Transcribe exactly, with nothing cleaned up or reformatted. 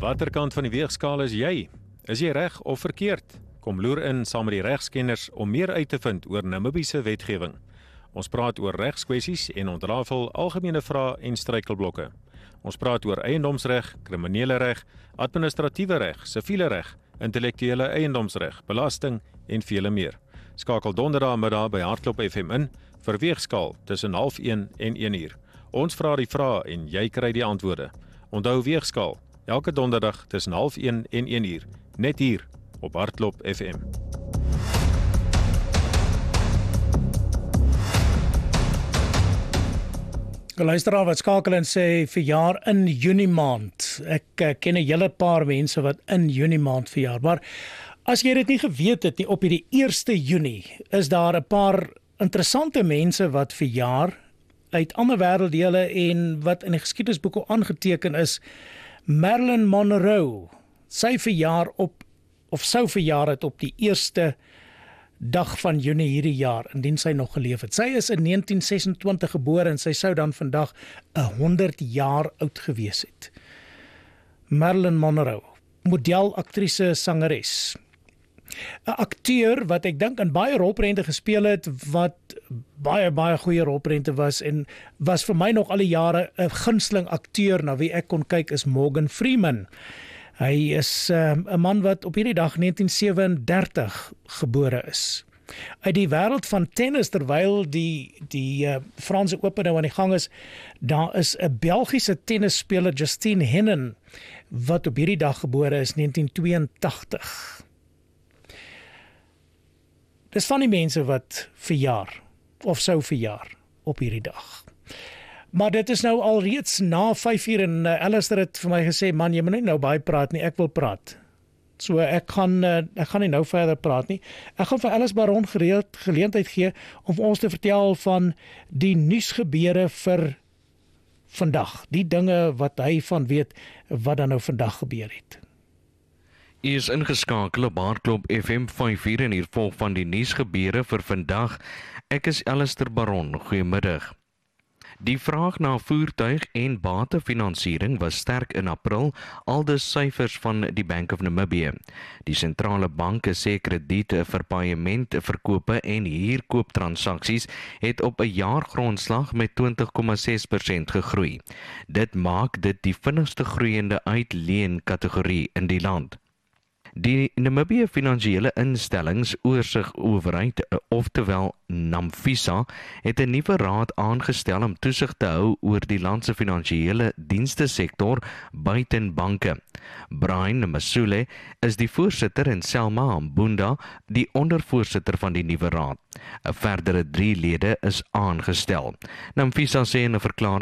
Watter kant van die weegskaal is jy? Is jy reg of verkeerd? Kom loer in saam met die regskenners om meer uit te vind oor Namibiese wetgewing. Ons praat oor regskwessies en ontrafel algemene vrae en struikelblokke. Ons praat oor eiendomsreg, kriminele reg, administratiewe reg, siviele reg, intellektuele eiendomsreg, belasting en vele meer. Skakel donderdag middag by Hardklop F M in vir Weegskaal tussen half een en een uur. Ons vra die vrae en jy kry die antwoorde. Onthou Weegskaal, elke donderdag tussen half een en een uur, net hier op Hardklop F M. Luisteraar wat skakel en sê verjaar in Junie maand. Ek uh, ken 'n hele paar mense wat in Junie maand verjaar. Maar as jy dit nie geweet het nie, op hierdie eerste Junie is daar 'n paar interessante mense wat verjaar uit ander wêrelddele en wat in die geskiedenisboeke aangeteken is. Marilyn Monroe, sy verjaar op of sou verjaar het op die eerste dag van Junie hierdie jaar, indien sy nog geleef het. Sy is in negentien sesentwintig gebore en sy sou dan vandag honderd jaar oud gewees het. Marilyn Monroe, model, aktrise, sangeres. 'n Akteur wat ek dink in baie rolprente gespeel het, wat baie, baie goeie rolprente was en was vir my nog al die jare 'n gunsteling akteur na wie ek kon kyk is Morgan Freeman. Hy is 'n um, man wat op hierdie dag negentien sewendertig gebore is. Uit die wêreld van tennis, terwyl die die uh, Franse Open nou aan die gang is, daar is 'n Belgiese tennisspeler, Justine Henin, wat op hierdie dag gebore is, negentien tweeëntagtig. Dis van die mense wat verjaar, of sou verjaar, op hierdie dag. Maar dit is nou al reeds na vyf uur en uh, Alistair het vir my gesê, man, jy moet nie nou baie praat nie, ek wil praat. So ek gaan, uh, ek gaan nie nou verder praat nie. Ek gaan vir Alice Baron gereeld geleentheid gee om ons te vertel van die nuusgebeure vir vandag. Die dinge wat hy van weet, wat dan nou vandag gebeur het. U is ingeskakel op Hardklop F M vyf uur en hier volg van die nuusgebeure vir vandag. Ek is Alistair Baron, goeiemiddag. Die vraag na voertuig- en batefinansiering was sterk in April, aldus syfers van die Bank of Namibia. Die sentrale banke sê krediet vir paementverkope en huurkooptransaksies het op 'n jaargrondslag met twintig komma ses persent gegroei. Dit maak dit die vinnigste groeiende uitleenkategorie in die land. Die Namibia Finansiële Instellings Oorsigowerheid, oftewel NAMFISA, het 'n nuwe raad aangestel om toesig te hou oor die land se finansiële dienste sektor buiten banke. Brian Masule is die voorsitter en Selma Mbunda die ondervoorsitter van die nuwe raad. 'n Verdere drie lede is aangestel. NAMFISA sê in 'n verklaring